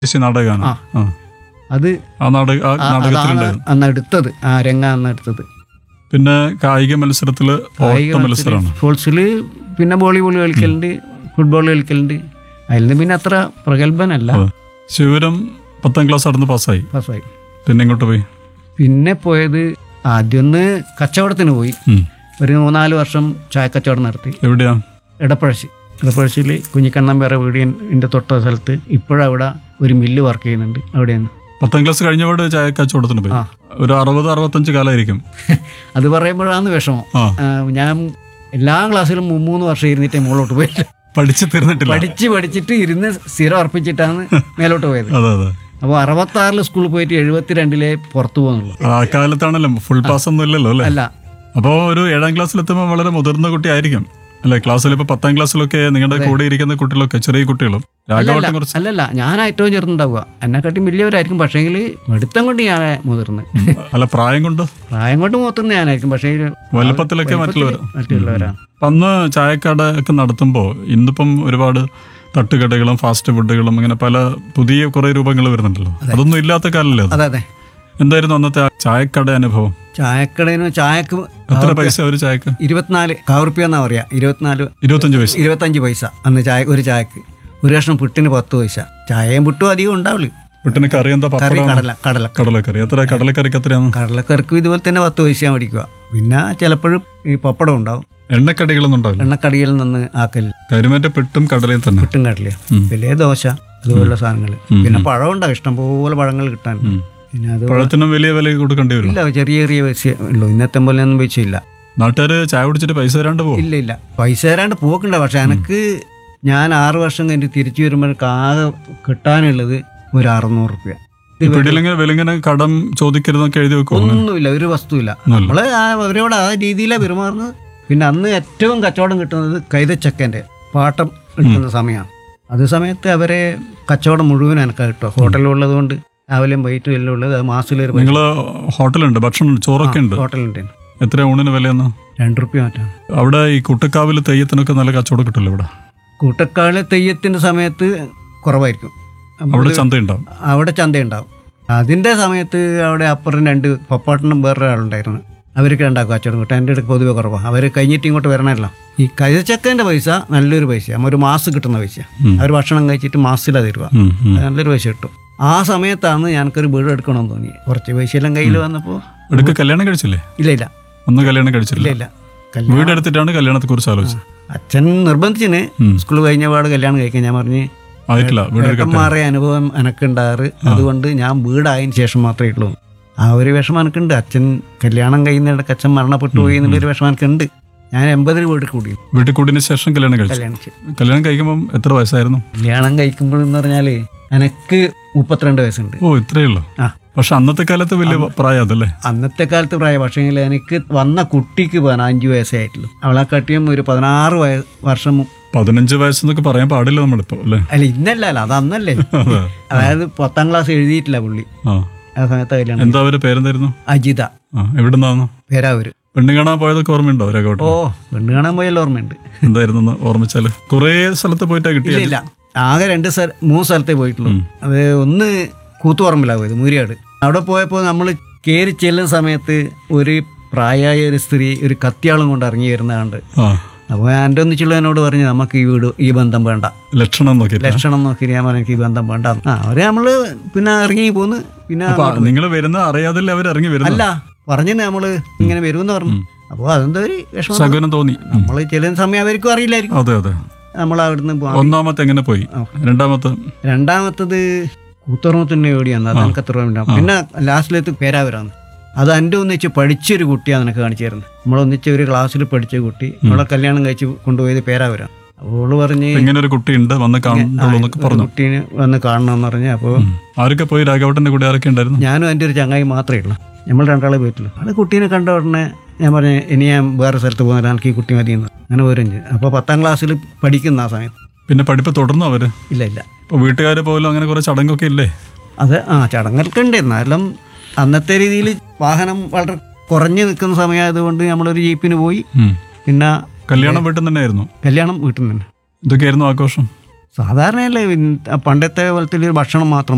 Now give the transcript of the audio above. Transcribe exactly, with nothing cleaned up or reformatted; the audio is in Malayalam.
നാടകമാണ്. അത് ആ നാടക ആ നാടകത്തിലുണ്ടായിരുന്നു. അന്ന് എടുത്തത് ആ രംഗ അന്ന് എടുത്തത്. പിന്നെ കായിക മത്സരത്തില് ഓട്ട മത്സരമാണ്. സ്പോർട്സില് പിന്നെ വോളിബോൾ കളിക്കലുണ്ട്, ഫുട്ബോൾ കളിക്കലുണ്ട്. അതിൽ നിന്ന് പിന്നെ അത്ര പ്രഗത്ഭനല്ല. ശിവരം പത്താം ക്ലാസ് അടുത്ത് പാസ്സായി പാസ്സായി പിന്നെ ഇങ്ങോട്ട് പോയി. പിന്നെ പോയത് ആദ്യം ഒന്ന് കച്ചവടത്തിന് പോയി. ഒരു മൂന്നാല് വർഷം ചായക്കച്ചവടം നടത്തി. എവിടെയാ? ഇടപ്പഴശ്ശി. ഇടപ്പഴശ്ശിയിൽ കുഞ്ഞിക്കണ്ണമ്പേറ വീടിൻ്റെ തൊട്ട സ്ഥലത്ത് ഇപ്പോഴവിടെ ഒരു മില്ല് വർക്ക് ചെയ്യുന്നുണ്ട്. അവിടെയാണ്. പത്താം ക്ലാസ് കഴിഞ്ഞപാട് ചായ കച്ചവടത്തിന് പോയി. ഒരു അറുപത് അറുപത്തഞ്ച് കാലമായിരിക്കും. അത് പറയുമ്പോഴാണ് വിഷമം. ഞാൻ എല്ലാ ക്ലാസ്സിലും മൂന്ന് വർഷം ഇരുന്നിട്ടേ മുകളിലോട്ട് പോയില്ല. പഠിച്ചു തീർന്നിട്ടില്ല. പഠിച്ച് പഠിച്ചിട്ട് ഇരുന്ന് സ്ഥിരം അർപ്പിച്ചിട്ടാണ് മേലോട്ട് പോയത്. അതെ അതെ. അപ്പോൾ അറുപത്താറില് സ്കൂളിൽ പോയിട്ട് എഴുപത്തിരണ്ടിലെ പുറത്തു പോകുന്നുള്ളൂ. ആ കാലത്താണല്ലോ ഫുൾ പാസ് ഒന്നും ഇല്ലല്ലോ അല്ലേ? അല്ല. അപ്പോൾ ഒരു ഏഴാം ക്ലാസ്സിലെത്തുമ്പോൾ വളരെ മുതിർന്ന കുട്ടി ആയിരിക്കും അല്ലെ? ക്ലാസ്സിൽ ഇപ്പൊ പത്താം ക്ലാസ്സിലൊക്കെ നിങ്ങളുടെ കൂടെ ഇരിക്കുന്ന കുട്ടികളൊക്കെ ചെറിയ കുട്ടികളും രാഘവട്ടം കുറച്ച് അല്ലല്ല, ഞാൻ ഏറ്റവും ചെറുതുണ്ടാവുക. എന്നെക്കാട്ടി വലിയവരായിരിക്കും. പക്ഷേങ്കിൽ എടുത്തം കൊണ്ട് ഞാൻ മുതിർന്ന്. അല്ല പ്രായം കൊണ്ട് പ്രായം കൊണ്ട് മുതിർന്ന് ഞാനായിരിക്കും. പക്ഷേ വലുപ്പത്തിലൊക്കെ മറ്റുള്ളവർ മറ്റുള്ളവരാണ്. അന്ന് ചായക്കട ഒക്കെ നടത്തുമ്പോൾ ഇന്നിപ്പം ഒരുപാട് തട്ടുകടകളും ഫാസ്റ്റ് ഫുഡുകളും അങ്ങനെ പല പുതിയ കുറെ രൂപങ്ങൾ വരുന്നുണ്ടല്ലോ. അതൊന്നും ഇല്ലാത്ത കാലല്ലേ അത്? അതെ അതെ. എന്തായിരുന്നു അന്നത്തെ ചായക്കട അനുഭവം? ചായക്കടയിന് ചായക്ക് എത്ര പൈസ ഒരു ചായക്ക്? ഇരുപത്തിനാല് കാവുറുപ്യ എന്നാ പറയാ. ഇരുപത്തിനാല് ഇരുപത്തഞ്ച് പൈസ ഇരുപത്തഞ്ച് പൈസ അന്ന് ചായ ഒരു ചായക്ക്. ഒരു കഷ്ണം പുട്ടിന് പത്ത് പൈസ. ചായയും പുട്ടും അധികം ഉണ്ടാവില്ല. പുട്ടിന് കറി എന്താ? കറി കടല കടല കടലക്കറി. എത്ര കടലക്കറിക്ക് എത്രയാണ്? കടലക്കറിക്കും ഇതുപോലെ തന്നെ പത്ത് പൈസ മേടിക്കുക. പിന്നെ ചിലപ്പോഴും ഈ പപ്പടം ഉണ്ടാവും. എണ്ണക്കടികളൊന്നും ഉണ്ടാവില്ല. എണ്ണക്കടിയിൽ നിന്ന് ആക്കൽ കരിമറ്റ പെട്ടും കടലയും തന്നെ. പുട്ടും കടലയും വലിയ ദോശ അതുപോലുള്ള സാധനങ്ങൾ. പിന്നെ പഴം ഉണ്ടാവും. ഇഷ്ടംപോലെ പഴങ്ങൾ കിട്ടാൻ. പിന്നെ അത് പഴത്തിനും വലിയ വില കൊടുക്കേണ്ടി വരും. ഇല്ല, ചെറിയ ചെറിയ പൈസ ഉള്ളൂ. ഇന്നത്തെ പോലെ ഒന്നും പൈസയില്ല. നാട്ടുകാര് ചായ കുടിച്ചിട്ട് പൈസ തരാണ്ട് പോകും? ഇല്ല ഇല്ല, പൈസ തരാണ്ട് പോക്കണ്ട. പക്ഷെ എനിക്ക് ഞാൻ ആറ് വർഷം കഴിഞ്ഞ് തിരിച്ചു വരുമ്പോഴേക്ക് ആകെ കിട്ടാനുള്ളത് ഒരു അറുന്നൂറ് റുപ്യ. വിലങ്ങനെ കടം ചോദിക്കരുതെന്നൊക്കെ എഴുതി വെക്കും? ഒന്നുമില്ല, ഒരു വസ്തുവില്ല. നമ്മള് അവരോട് ആ രീതിയിലാണ് പെരുമാറുന്നത്. പിന്നെ അന്ന് ഏറ്റവും കച്ചവടം കിട്ടുന്നത് കൈതച്ചക്കൻ്റെ പാട്ടം എടുക്കുന്ന സമയമാണ്. അതേ സമയത്ത് അവരെ കച്ചവടം മുഴുവൻ എനിക്ക് കിട്ടുക. ഹോട്ടലുള്ളത് കൊണ്ട് രാവിലെയും വൈകിട്ടും എല്ലാം ഉള്ളത്. അത് മാസത്തിലൊരു നിങ്ങള് ഹോട്ടലുണ്ട്, ഭക്ഷണം ചോറൊക്കെ ഉണ്ട്? ഹോട്ടലുണ്ട്. എത്ര ഊണിന് വിലയെന്ന്? രണ്ട് റുപ്യ മാറ്റാണ്. അവിടെ ഈ കുട്ടക്കാവിൽ തെയ്യത്തിനൊക്കെ നല്ല കച്ചവടം കിട്ടില്ല ഇവിടെ? കൂട്ടക്കാവിലെ തെയ്യത്തിന്റെ സമയത്ത് കുറവായിരിക്കും. അവിടെ ചന്തയുണ്ടാവും. അവിടെ ചന്തയുണ്ടാവും. അതിന്റെ സമയത്ത് അവിടെ അപ്പുറം രണ്ട് പപ്പാട്ടനും വേറൊരാളുണ്ടായിരുന്നു. അവർക്ക് രണ്ടാക്കും കച്ചവടം കിട്ടും. എൻ്റെ അടുത്ത് പൊതുവെ കുറവാണ്. അവർ കഴിഞ്ഞിട്ട് ഇങ്ങോട്ട് വരണമല്ലോ. ഈ കൈതച്ചക്കൻ്റെ പൈസ നല്ലൊരു പൈസ. ഒരു മാസം കിട്ടുന്ന പൈസ. അവർ ഭക്ഷണം കഴിച്ചിട്ട് മാസത്തിലാണ് തരുക. നല്ലൊരു പൈസ കിട്ടും. ആ സമയത്താണ് ഞങ്ങൾക്കൊരു വീട് എടുക്കണമെന്ന് തോന്നി. കുറച്ച് പൈസ എല്ലാം കയ്യിൽ വന്നപ്പോൾ. എടുക്ക കല്യാണം കഴിച്ചില്ലേ? ഇല്ല ഇല്ല, ഒന്നും കല്യാണം കഴിച്ചില്ല. ഇല്ല. വീട് എടുത്തിട്ടാണ് കല്യാണത്തെ കുറിച്ച് ആലോചിച്ചത്? അച്ഛൻ നിർബന്ധിച്ചിന് സ്കൂൾ കഴിഞ്ഞ പാട് കല്യാണം കഴിക്കാൻ. ഞാൻ പറഞ്ഞ് ഏട്ടന്മാരെ അനുഭവം എനക്കുണ്ടാറ്. അതുകൊണ്ട് ഞാൻ വീടായതിനു ശേഷം മാത്രമേ ഉള്ളൂ. ആ ഒരു വിഷമം എനിക്കുണ്ട്. അച്ഛൻ കല്യാണം കഴിയുന്നിടക്ക് അച്ഛൻ മരണപ്പെട്ടു പോയി എന്നുള്ളൊരു വിഷമം എനിക്കുണ്ട്. ഞാൻ എൺപതിൽ വീട്ടിൽ കൂടി. വീട്ടിൽ കൂടിയതിന് ശേഷം കല്യാണം കഴിച്ചു. കല്യാണം കഴിക്കുമ്പോൾ എത്ര വയസ്സായിരുന്നു? കല്യാണം കഴിക്കുമ്പോഴെന്ന് പറഞ്ഞാല് എനിക്ക് മുപ്പത്തിരണ്ട് വയസ്സുണ്ട്. ഓ, ഇത്രയേ ഉള്ളൂ. ആ, പക്ഷെ അന്നത്തെ കാലത്ത് വലിയ പ്രായം അതല്ലേ? അന്നത്തെ കാലത്ത് പ്രായം. പക്ഷേ എനിക്ക് വന്ന കുട്ടിക്ക് പതിനഞ്ച് വയസ്സേ ആയിട്ടുള്ളൂ. അവളെ കാട്ടിയും ഒരു പതിനാറ് വർഷം. പതിനഞ്ച് വയസ്സെന്നൊക്കെ പറയാൻ പാടില്ല നമ്മളിപ്പോ അല്ലേ? അല്ല, ഇന്നല്ല, അല്ല അത് അന്നല്ലേ. അതായത് പത്താം ക്ലാസ് എഴുതിയിട്ടില്ല പുള്ളി ആ സമയത്ത് കല്യാണം. എന്താ അവര് പേരെന്തായിരുന്നു? അജിത. എവിടുന്നാന്ന്? പേരാവൂര്. പെണ്ണ് കാണാൻ പോയതൊക്കെ ഓർമ്മയുണ്ടോ? ഓ, പെണ്ണ് കാണാൻ പോയല്ലോ ഓർമ്മയുണ്ട്. എന്തായിരുന്നു ഓർമ്മിച്ചാല്? കുറേ സ്ഥലത്ത് പോയിട്ടാ കിട്ടിയില്ല. ആകെ രണ്ട് സ്ഥലം മൂന്ന് സ്ഥലത്തേ പോയിട്ടുള്ളൂ. അത് ഒന്ന് കൂത്തുപറമ്പിലാണ് പോയത്, മൂരിയാട്. അവിടെ പോയപ്പോൾ നമ്മൾ കയറി ചെല്ലുന്ന സമയത്ത് ഒരു പ്രായമായ ഒരു സ്ത്രീ ഒരു കത്തിയാളും കൊണ്ട് ഇറങ്ങി വരുന്നതുണ്ട്. അപ്പോൾ എൻ്റെ ഒന്നിച്ചുള്ളതിനോട് പറഞ്ഞ് നമുക്ക് ഈ വീട് ഈ ബന്ധം വേണ്ട. ലക്ഷണം നോക്കി ലക്ഷണം നോക്കി ഞാൻ പറഞ്ഞു എനിക്ക് ഈ ബന്ധം വേണ്ട. ആ അവരെ നമ്മള് പിന്നെ ഇറങ്ങി പോന്ന്. പിന്നെ നിങ്ങൾ വരുന്ന അറിയാതല്ലേ അവർ ഇറങ്ങി വരുന്നത്? അല്ല, പറഞ്ഞു നമ്മള് ഇങ്ങനെ വരുമെന്ന് പറഞ്ഞു. അപ്പോൾ അതെന്താ ഒരു വിഷമം തോന്നി. നമ്മള് ചെല്ലുന്ന സമയം അവർക്കും അറിയില്ലായിരിക്കും. അതെ അതെ. നമ്മൾ അവിടുന്ന് ഒന്നാമത്തെ എങ്ങനെ പോയി? രണ്ടാമത്തെ രണ്ടാമത്തത് കൂത്തുറമത്തിന്റെ ഓടിയാണ്. അത് എനിക്ക് അത്ര ഉണ്ടാവും. പിന്നെ ലാസ്റ്റിലേക്ക് പേരാവരാണ്. അത് എൻ്റെ ഒന്നിച്ച് പഠിച്ചൊരു കുട്ടിയാണ് എനിക്ക് കാണിച്ചു തരുന്നത്. നമ്മളൊന്നിച്ച് ഒരു ക്ലാസ്സിൽ പഠിച്ച കുട്ടി. നമ്മളെ കല്യാണം കഴിച്ച് കൊണ്ടുപോയത് പേരാവരാണ്. അവള് പറഞ്ഞ് ഇങ്ങനെ ഒരു കുട്ടി ഉണ്ട്, വന്ന് പറഞ്ഞു. കുട്ടീനെ വന്ന് കാണണമെന്ന് പറഞ്ഞ്. അപ്പോൾ ആരൊക്കെ പോയി? രാഘവട്ടന്റെ കൂടെ ആരൊക്കെ ഉണ്ടായിരുന്നു? ഞാനും എൻ്റെ ഒരു ചങ്ങായി മാത്രമേ ഉള്ളൂ. നമ്മൾ രണ്ടാളെ പോയിട്ടുള്ളൂ. അത് കുട്ടീനെ കണ്ട ഉടനെ ഞാൻ പറഞ്ഞു ഇനി ഞാൻ വേറെ സ്ഥലത്ത് പോകുന്നില്ല, എനിക്ക് ഈ കുട്ടി മതിയെന്ന്. അങ്ങനെ പോരഞ്ച്. അപ്പോൾ പത്താം ക്ലാസ്സിൽ പഠിക്കുന്ന ആ സമയത്ത്. പിന്നെ പഠിപ്പ് തുടർന്നു അവര്? ഇല്ല ഇല്ല. ഇപ്പോൾ വീട്ടുകാർ പോലും അങ്ങനെ കുറെ ചടങ്ങൊക്കെ ഇല്ലേ? അത് ആ ചടങ്ങൊക്കെ ഉണ്ട്. എന്നാലും അന്നത്തെ രീതിയിൽ വാഹനം വളരെ കുറഞ്ഞു നിൽക്കുന്ന സമയമായതുകൊണ്ട് നമ്മളൊരു ജീപ്പിന് പോയി. പിന്നെ കല്യാണം വീട്ടിൽ തന്നെ ആയിരുന്നു? കല്യാണം വീട്ടിൽ തന്നെ. ഇതൊക്കെയായിരുന്നു ആഘോഷം? സാധാരണയല്ലേ പണ്ടത്തെ പോലത്തെ ഭക്ഷണം മാത്രം.